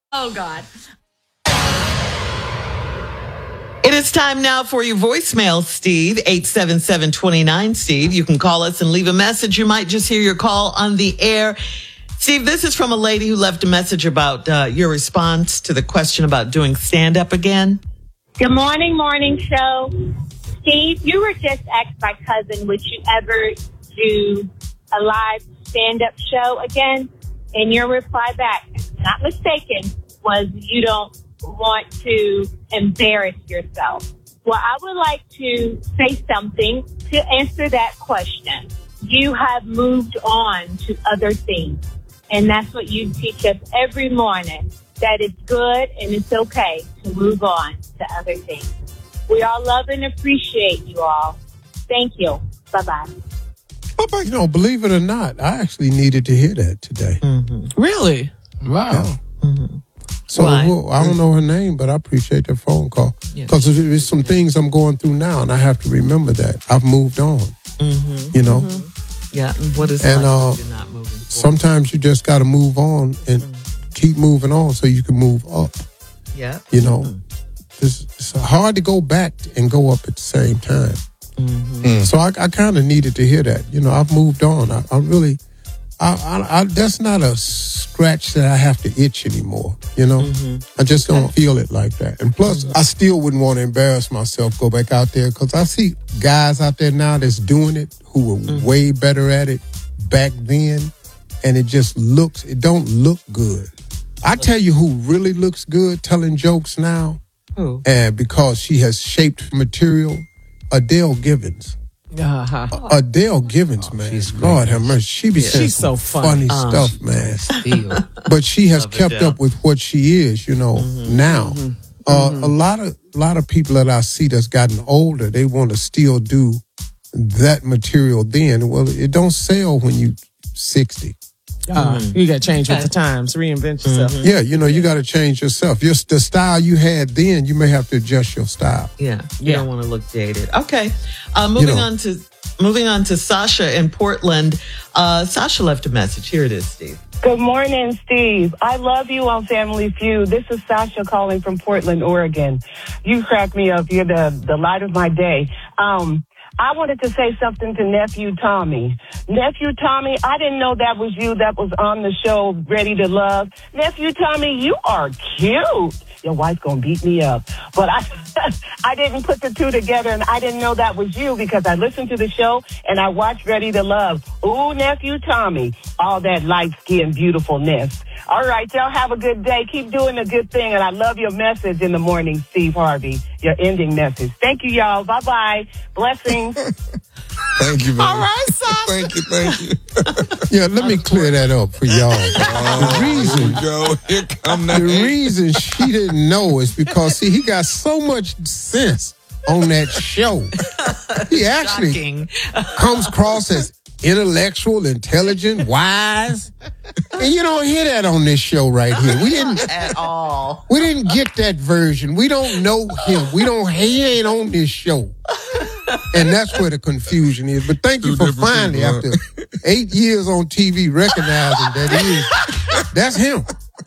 Oh, God. It is time now for your voicemail, Steve, 877-29-STEVE. You can call us and leave a message. You might just hear your call on the air. Steve, this is from a lady who left a message about your response to the question about doing stand-up again. Good morning show. Steve, you were just asked my cousin, would you ever do a live stand-up show again? And your reply back, not mistaken, was you don't want to embarrass yourself. Well, I would like to say something to answer that question. You have moved on to other things. And that's what you teach us every morning, that it's good and it's okay to move on to other things. We all love and appreciate you all. Thank you. Bye-bye. Believe it or not, I actually needed to hear that today. Mm-hmm. Really? Wow. Yeah. Mm-hmm. So I don't know her name, but I appreciate that phone call. Because there's some things I'm going through now, and I have to remember that. I've moved on, Yeah, and what is life if you're not moving forward? Sometimes you just got to move on and keep moving on so you can move up. Yeah. It's hard to go back and go up at the same time. Mm-hmm. So I kind of needed to hear that. I've moved on. I really, that's not a scratch that I have to itch anymore. I just don't feel it like that. And plus, I still wouldn't want to embarrass myself, go back out there, because I see guys out there now that's doing it who were way better at it back then, and it don't look good. I tell you who really looks good telling jokes now, and because she has shaped material, Adele Givens. Adele Givens, man. Lord have mercy. She be saying some funny stuff, man. But she has kept up with what she is, now. A lot of people that I see that's gotten older, they want to still do that material then. Well, it don't sell when you 60. You got to change with the times, reinvent yourself. Yeah, you got to change yourself. Just the style you had then, you may have to adjust your style. Yeah, you don't want to look dated. Okay, moving on to Sasha in Portland. Sasha left a message. Here it is, Steve. Good morning, Steve. I love you on Family Feud. This is Sasha calling from Portland, Oregon. You crack me up. You're the light of my day. I wanted to say something to Nephew Tommy. Nephew Tommy, I didn't know that was you that was on the show Ready to Love. Nephew Tommy, you are cute. Your wife's going to beat me up. But I didn't put the two together, and I didn't know that was you because I listened to the show and I watched Ready to Love. Ooh, Nephew Tommy, all that light-skinned beautifulness. All right, y'all have a good day. Keep doing a good thing, and I love your message in the morning, Steve Harvey, your ending message. Thank you, y'all. Bye-bye. Blessings. Thank you, man. All right, Sasha. Thank you. Yeah, let me clear that up for y'all. The reason she didn't know is because, he got so much sense on that show. He actually comes across as intellectual, intelligent, wise. And you don't hear that on this show right here. We didn't at all. We didn't get that version. We don't know him. He ain't on this show. And that's where the confusion is. But thank you for finally, after 8 years on TV, recognizing that that's him.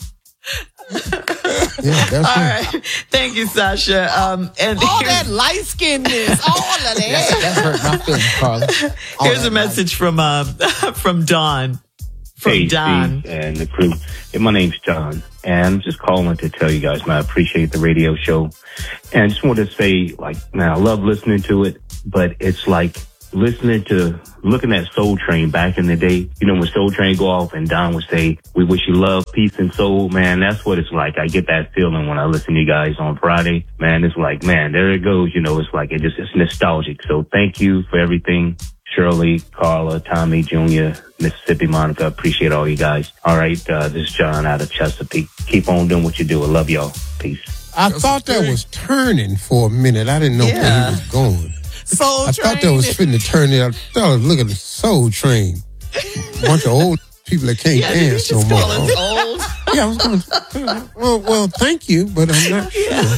Yeah, that's all him. right. Thank you, Sasha. And all that light-skinnedness, all of that. That's hurt my feelings, Carla. Here's a message from Don. From Don. Steve and the crew. Hey, my name's John, and I'm just calling to tell you guys, man, I appreciate the radio show. And I just want to say, man, I love listening to it, but it's like looking at Soul Train back in the day. When Soul Train go off and Don would say, "We wish you love, peace, and soul." Man, that's what it's like. I get that feeling when I listen to you guys on Friday. Man, it's like, man, there it goes. It's like, it's nostalgic. So thank you for everything. Shirley, Carla, Tommy, Jr., Mississippi, Monica, appreciate all you guys. All right, this is John out of Chesapeake. Keep on doing what you do. I love y'all. Peace. I thought that was turning for a minute. I didn't know where he was going. Soul I Train. thought that was fitting to turn it. I thought I was looking at the Soul Train. Bunch of old people that can't dance no more. Old? Yeah, I was going, well, thank you, but I'm not sure.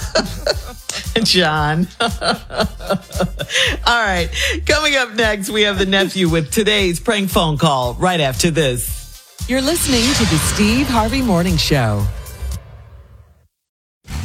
John. All right. Coming up next, we have the nephew with today's prank phone call right after this. You're listening to the Steve Harvey Morning Show.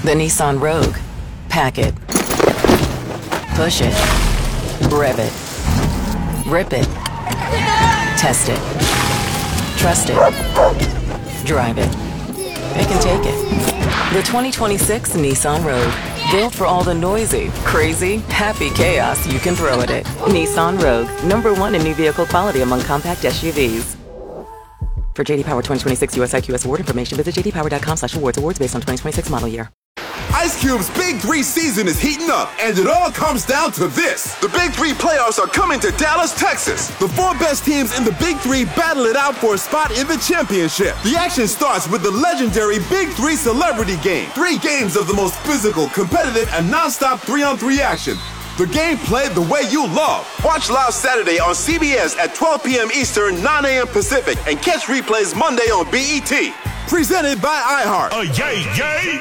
The Nissan Rogue. Pack it. Push it. Rev it. Rip it. Test it. Trust it. Drive it. It can take it. The 2026 Nissan Rogue. Built for all the noisy, crazy, happy chaos you can throw at it. Nissan Rogue. #1 in new vehicle quality among compact SUVs. For JD Power 2026 US IQS award information, visit jdpower.com/awards. Awards based on 2026 model year. Ice Cube's Big 3 season is heating up, and it all comes down to this. The Big 3 playoffs are coming to Dallas, Texas. The 4 best teams in the Big 3 battle it out for a spot in the championship. The action starts with the legendary Big 3 Celebrity Game. 3 games of the most physical, competitive, and non-stop 3-on-3 action. The game played the way you love. Watch live Saturday on CBS at 12 p.m. Eastern, 9 a.m. Pacific, and catch replays Monday on BET. Presented by iHeart. Yay, yay!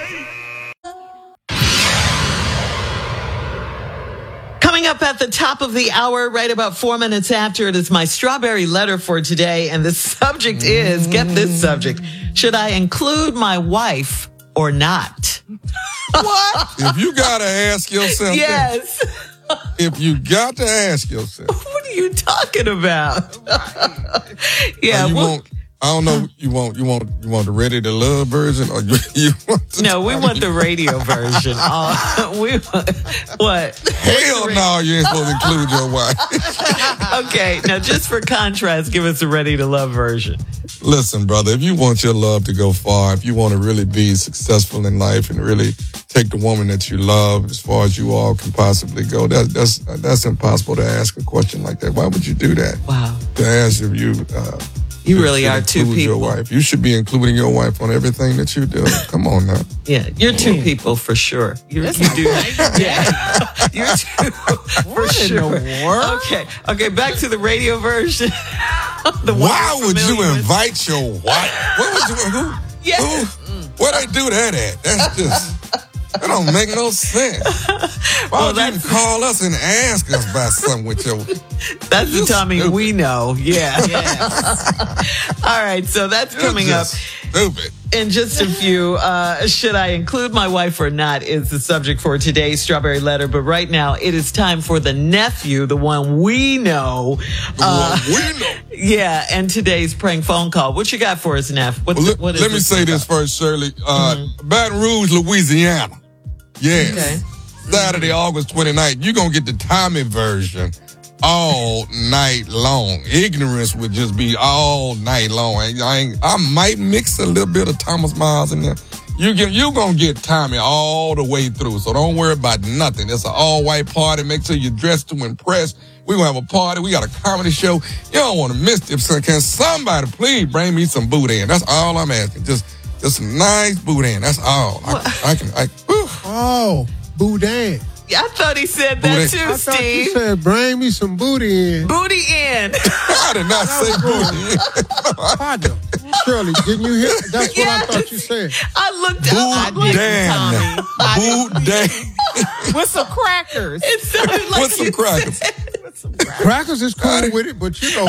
Coming up at the top of the hour, right about 4 minutes after, it is my strawberry letter for today. And the subject is, get this subject, should I include my wife or not? What? If you got to ask yourself yes. that, if you got to ask yourself. What are you talking about? Yeah. I don't know. You want the Ready to Love version, or you want? No, we want the radio version. What? Hell no, you ain't supposed to include your wife. Okay, now just for contrast, give us the Ready to Love version. Listen, brother, if you want your love to go far, if you want to really be successful in life and really take the woman that you love as far as you all can possibly go, that's impossible to ask a question like that. Why would you do that? Wow. To ask if you. You really are two people. Your wife. You should be including your wife on everything that you do. Come on now. Yeah, you're two people for sure. You do. Yeah, you're two for sure. Okay. Back to the radio version. Why would you invite your wife? What would you? Who? Yeah. Where they do that at? That's just. That don't make no sense. Why would you call us and ask us about something with your... That's the Tommy we know. Yeah. All right, so that's coming up. Stupid. In just a few. Should I include my wife or not is the subject for today's Strawberry Letter. But right now, it is time for the nephew, the one we know. Yeah, and today's prank phone call. What you got for us, Neff? What is let me say this first, Shirley. Baton Rouge, Louisiana. Yes. Okay. Saturday, August 29th. You're going to get the Tommy version all night long. Ignorance would just be all night long. I might mix a little bit of Thomas Miles in there. You're going to get Tommy all the way through, so don't worry about nothing. It's an all-white party. Make sure you're dressed to impress. We're going to have a party. We got a comedy show. You don't want to miss it. Can somebody please bring me some boudin? That's all I'm asking. Just some nice boudin. That's all. Oh, boudin. Yeah, I thought he said that too, I Steve. thought you said, bring me some booty in. Booty in. I did not say booty in. Pardon. Shirley, didn't you hear? That's what I thought you said. I looked up. Boudin. With some crackers. It sounded like with some crackers. Crackers is cool with it, but you know.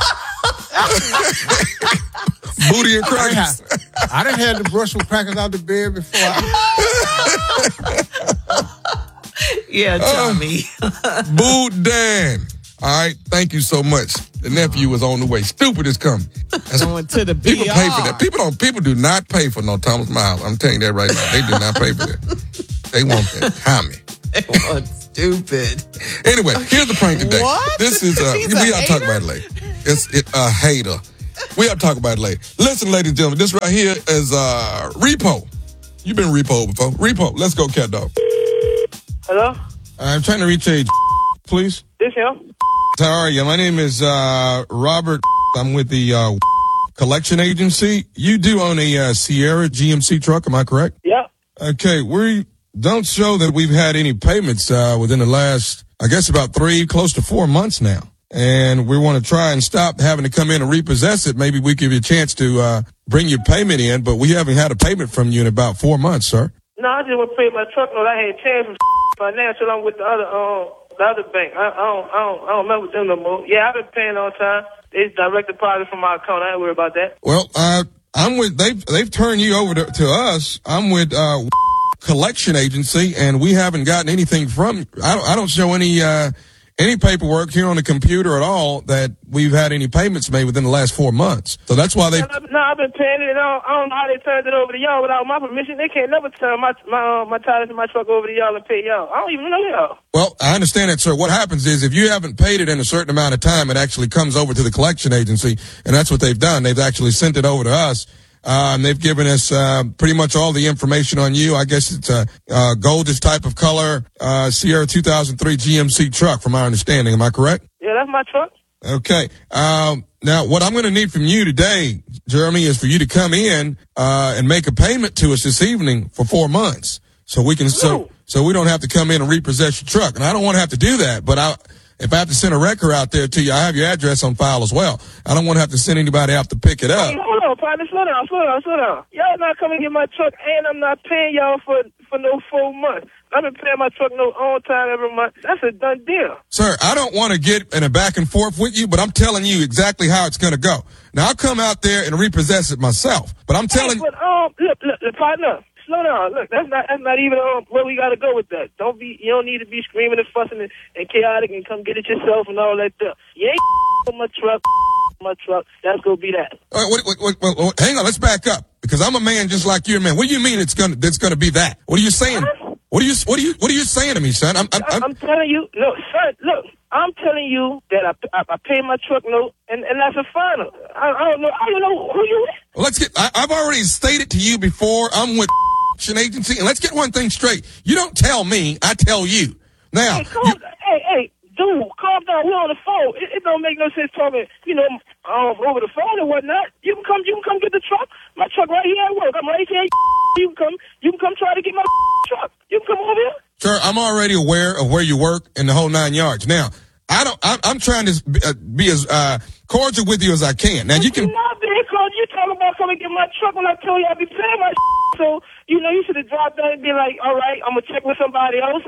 Booty and crackers. I done had to brush some crackers out the bed before. Yeah, Tommy. Boudin. All right, thank you so much. The nephew is on the way. Stupid is coming. Going to the people BR. pay for that. People do not pay for no Thomas Miles. I'm telling you that right now. They do not pay for that. They want that Tommy. They want stupid. Anyway, here's the prank today. What? This is we gotta talk about it later. It's a hater. We have to talk about it later. Listen, ladies and gentlemen, this right here is Repo. You've been Repo before. Repo, let's go, cat dog. Hello? I'm trying to reach a please. This him? How are you? My name is Robert. I'm with the collection agency. You do own a Sierra GMC truck, am I correct? Yeah. Okay, we don't show that we've had any payments within the last, I guess, about 3, close to 4 months now. And we want to try and stop having to come in and repossess it. Maybe we give you a chance to bring your payment in, but we haven't had a payment from you in about 4 months, sir. No, I just want to pay my truck note. I had changed some financial. I'm with the other bank. I don't mess with them no more. Yeah, I've been paying on time. They direct deposit from my account. I ain't worried about that. Well, I'm with they've turned you over to us. I'm with collection agency, and we haven't gotten anything from. I don't show any paperwork here on the computer at all that we've had any payments made within the last 4 months. So that's why they. No, I've been paying it. I don't know how they turned it over to y'all without my permission. They can't never turn my titles and my truck over to y'all and pay y'all. I don't even know y'all. Well, I understand that, sir. What happens is if you haven't paid it in a certain amount of time, it actually comes over to the collection agency, and that's what they've done. They've actually sent it over to us. And they've given us pretty much all the information on you. I guess it's a goldish type of color Sierra 2003 GMC truck, from my understanding. Am I correct? Yeah, that's my truck. Okay. Now, what I'm going to need from you today, Jeremy, is for you to come in and make a payment to us this evening for 4 months, so we can so we don't have to come in and repossess your truck. And I don't want to have to do that, but if I have to send a wrecker out there to you, I have your address on file as well. I don't want to have to send anybody out to pick it up. Hey, hold on, partner. Slow down. Y'all not coming to get my truck, and I'm not paying y'all for no 4 months. I've been paying my truck no on time every month. That's a done deal. Sir, I don't want to get in a back and forth with you, but I'm telling you exactly how it's going to go. Now, I'll come out there and repossess it myself, but I'm telling you. Look, partner. Slow down. Look, that's not even where we gotta go with that. You don't need to be screaming and fussing and chaotic and come get it yourself and all that stuff. You ain't on my truck. That's gonna be that. All right, wait, hang on. Let's back up, because I'm a man just like you, man. What do you mean it's gonna be that? What are you saying? What are you saying to me, son? I'm telling you, no, son. Look, I'm telling you that I paid my truck note, and that's a final. I don't know who you is. Well, I've already stated to you before. I'm with agency, and let's get one thing straight. You don't tell me, I tell you. Now, hey, dude, calm down. We're on the phone. It don't make no sense talking, over the phone and whatnot. You can come get the truck. My truck right here at work. I'm right here. You can come try to get my truck. You can come over here. Sir, I'm already aware of where you work and the whole 9 yards. Now, I'm trying to be as cordial with you as I can. Now, you can. You're not being cordial. You talking about coming get my truck when I told you I'd be paying my. So, you should have dropped that and be like, all right, I'm going to check with somebody else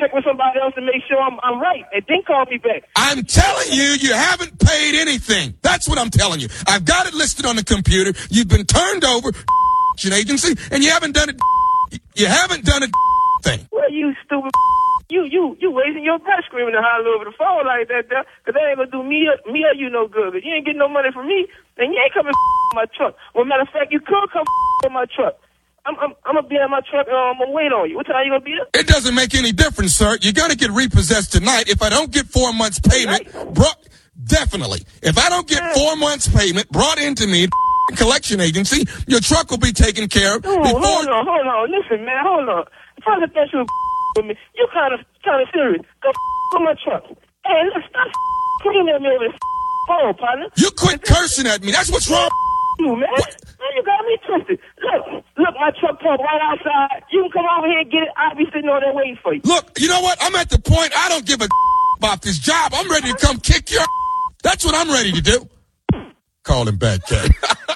to make sure I'm right. And then call me back. I'm telling you, you haven't paid anything. That's what I'm telling you. I've got it listed on the computer. You've been turned over to an agency, and you haven't done it. You haven't done a thing. Well, you stupid. You wasting your breath screaming and hollering over the phone like that, because that ain't going to do me or you no good. Because you ain't getting no money from me, then you ain't coming my truck. Well, matter of fact, you could come on my truck. I'm going to be at my truck and I'm going to wait on you. What time you going to be there? It doesn't make any difference, sir. You're going to get repossessed tonight. If I don't get 4 months payment, definitely. If I don't get 4 months payment brought into me, collection agency, your truck will be taken care of. Hold on. Listen, man, hold on. If I think you with me, you kind of serious. Go with my truck. Hey, look, stop screaming at me over this phone, partner. You quit cursing at me. That's what's wrong. You, man. Man, you got me twisted. Look, my truck parked right outside. You can come over here and get it. I'll be sitting over there waiting for you. Look, you know what? I'm at the point I don't give a about this job. I'm ready to come kick your. That's what I'm ready to do. Call him back, Kay.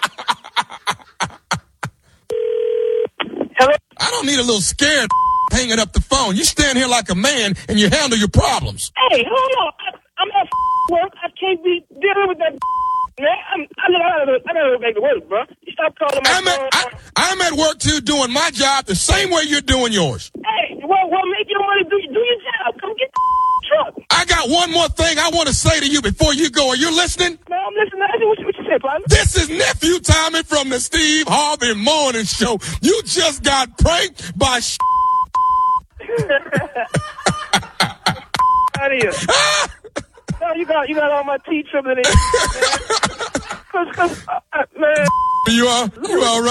Hello? I don't need a little scared hanging up the phone. You stand here like a man and you handle your problems. Hey, hold on. I'm at work. I can't be dealing with that. Man, I gotta make it work, bro. You stop calling my phone. I'm at work too, doing my job the same way you're doing yours. Hey, well, make your money. Do your job. Come get the truck. I got one more thing I want to say to you before you go. Are you listening? No, I'm listening. What you say, partner? This is Nephew Tommy from the Steve Harvey Morning Show. You just got pranked by out of here. No, you got all my teeth trimming in. Man. You all right?